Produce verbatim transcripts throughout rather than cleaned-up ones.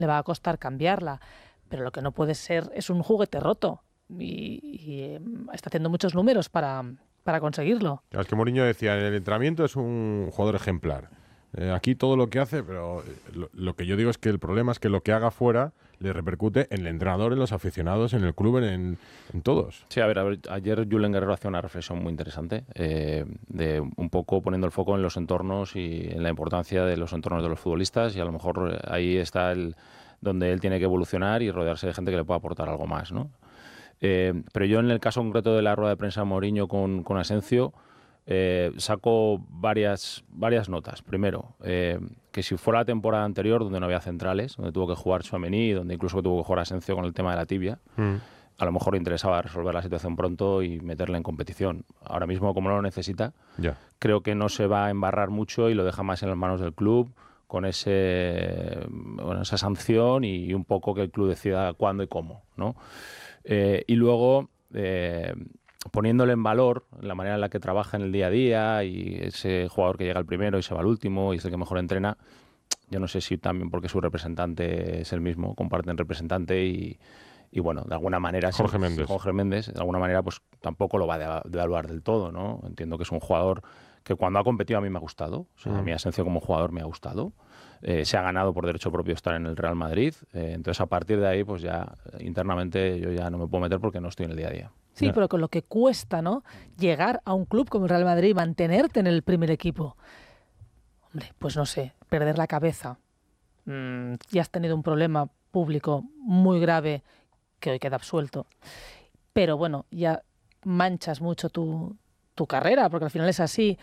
le va a costar cambiarla, pero lo que no puede ser es un juguete roto y, y eh, está haciendo muchos números para, para conseguirlo. Es que Mourinho decía, en el entrenamiento es un jugador ejemplar. Eh, aquí todo lo que hace, pero lo, lo que yo digo es que el problema es que lo que haga fuera le repercute en el entrenador, en los aficionados, en el club, en, en todos. Sí, a ver, a ver, ayer Julen Guerrero hacía una reflexión muy interesante, eh, de un poco poniendo el foco en los entornos y en la importancia de los entornos de los futbolistas, y a lo mejor ahí está el donde él tiene que evolucionar y rodearse de gente que le pueda aportar algo más, ¿no? Eh, pero yo en el caso concreto de la rueda de prensa de Mourinho con, con Asensio, Eh, saco varias, varias notas. Primero, eh, que si fuera la temporada anterior, donde no había centrales, donde tuvo que jugar Tchouaméni, donde incluso tuvo que jugar Asensio con el tema de la tibia, mm. a lo mejor le interesaba resolver la situación pronto y meterle en competición. Ahora mismo, como no lo necesita, yeah. creo que no se va a embarrar mucho y lo deja más en las manos del club, con ese, bueno, esa sanción y un poco que el club decida cuándo y cómo, ¿no? Eh, y luego... Eh, poniéndole en valor la manera en la que trabaja en el día a día, y ese jugador que llega al primero y se va al último y es el que mejor entrena, yo no sé si también porque su representante es el mismo, comparten representante y, y bueno, de alguna manera... Jorge si, Méndez. Jorge Méndez, de alguna manera, pues tampoco lo va a devaluar del todo, ¿no? Entiendo que es un jugador que cuando ha competido a mí me ha gustado, o sea, mm. a mi Asensio como jugador me ha gustado. Eh, se ha ganado por derecho propio estar en el Real Madrid, eh, entonces a partir de ahí pues ya internamente yo ya no me puedo meter porque no estoy en el día a día. Sí, no. Pero con lo que cuesta, ¿no? Llegar a un club como el Real Madrid y mantenerte en el primer equipo. Hombre, pues no sé, perder la cabeza. Mm, ya has tenido un problema público muy grave que hoy queda absuelto. Pero bueno, ya manchas mucho tu, tu carrera, porque al final es así.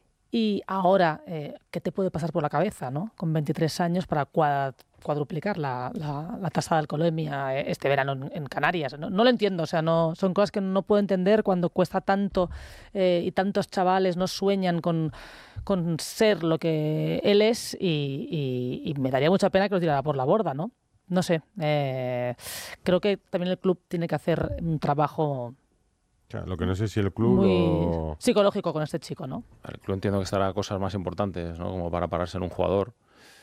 Y ahora, eh, ¿qué te puede pasar por la cabeza, ¿no? Con veintitrés años para cuad, cuadruplicar la, la, la tasa de alcoholemia este verano en, en Canarias. No, no lo entiendo, o sea, no, son cosas que no puedo entender cuando cuesta tanto eh, y tantos chavales no sueñan con, con ser lo que él es y, y, y me daría mucha pena que lo tirara por la borda, ¿no? No sé, eh, creo que también el club tiene que hacer un trabajo... Claro, lo que no sé si el club muy lo... psicológico con este chico, ¿no? El club entiendo que estará cosas más importantes, ¿no? Como para pararse en un jugador.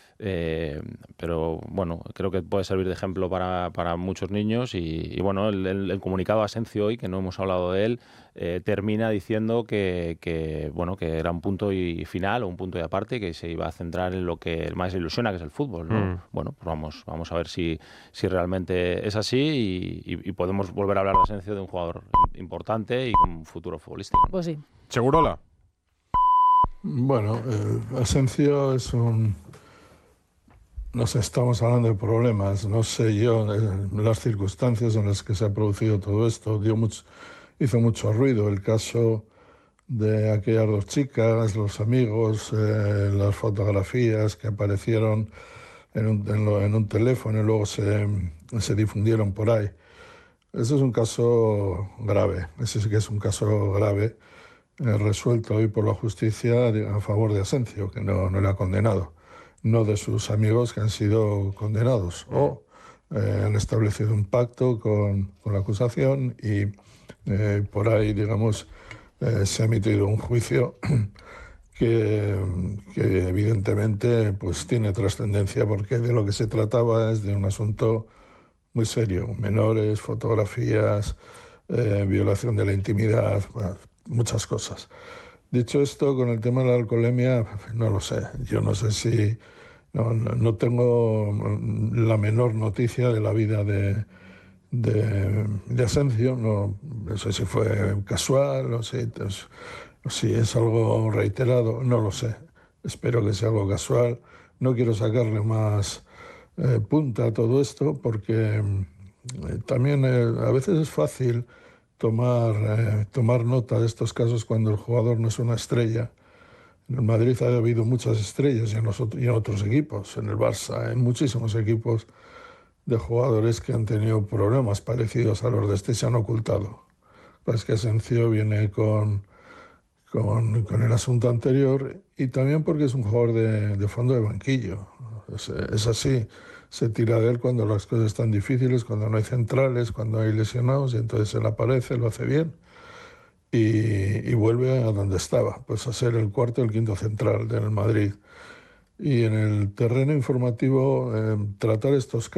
Eh, pero bueno, creo que puede servir de ejemplo para, para muchos niños y, y bueno, el, el, el comunicado de Asensio hoy, que no hemos hablado de él, eh, termina diciendo que, que, bueno, que era un punto y final o un punto y aparte, que se iba a centrar en lo que más le ilusiona, que es el fútbol, ¿no? Mm. Bueno, pues vamos, vamos a ver si, si realmente es así y, y, y podemos volver a hablar de Asensio, de un jugador importante y con un futuro futbolístico, ¿no? Pues sí. ¿Segurola? Bueno, eh, Asensio es un... No sé, estamos hablando de problemas, no sé yo, eh, las circunstancias en las que se ha producido todo esto, dio mucho, hizo mucho ruido el caso de aquellas dos chicas, los amigos, eh, las fotografías que aparecieron en un, en, lo, en un teléfono y luego se, se difundieron por ahí. Ese es un caso grave, ese sí que es un caso grave, eh, resuelto hoy por la justicia a favor de Asensio, que no, no le ha condenado. No de sus amigos que han sido condenados o eh, han establecido un pacto con, con la acusación y eh, por ahí, digamos, eh, se ha emitido un juicio que, que evidentemente pues, tiene trascendencia porque de lo que se trataba es de un asunto muy serio, menores, fotografías, eh, violación de la intimidad, bueno, muchas cosas. Dicho esto, con el tema de la alcoholemia, no lo sé. Yo no sé si... No, no, no tengo la menor noticia de la vida de, de, de Asensio. No, no sé si fue casual o si, o si es algo reiterado. No lo sé. Espero que sea algo casual. No quiero sacarle más eh, punta a todo esto porque eh, también eh, a veces es fácil tomar, eh, tomar nota de estos casos cuando el jugador no es una estrella. En el Madrid ha habido muchas estrellas y en, los, y en otros equipos, en el Barça, en muchísimos equipos de jugadores que han tenido problemas parecidos a los de este y se han ocultado. Es que Asensio viene con, con, con el asunto anterior y también porque es un jugador de, de fondo de banquillo. Es, es así. Se tira de él cuando las cosas están difíciles, cuando no hay centrales, cuando hay lesionados, y entonces él aparece, lo hace bien y, y vuelve a donde estaba, pues a ser el cuarto o el quinto central del Madrid. Y en el terreno informativo, eh, tratar estos casos